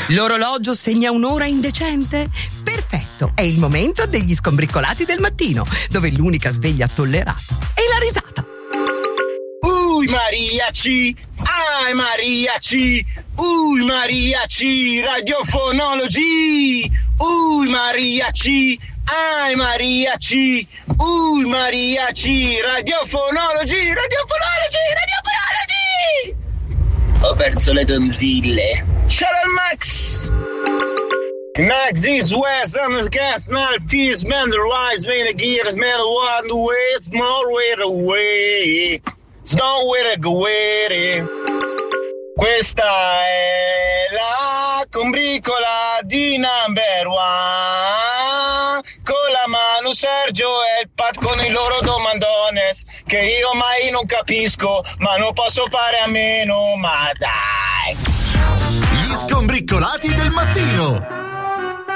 L'orologio segna un'ora indecente? Perfetto, è il momento degli skombriccolati del mattino, dove l'unica sveglia tollerata è la risata. Mariachi, ai mariachi, mariachi, radiofonology, mariachi, ai mariachi, mariachi, radiofonology. Ho perso le donzille. Ciao Max! Max is west on the gas, not a fierce man, the rise, man, the gears, man, the one, the way, small way away. Snow with a guere. Questa è la combricola di number one. Con la mano Sergio e il Pat con i loro domandones che io mai non capisco, ma non posso fare a meno, ma dai. Gli skombriccolati del mattino.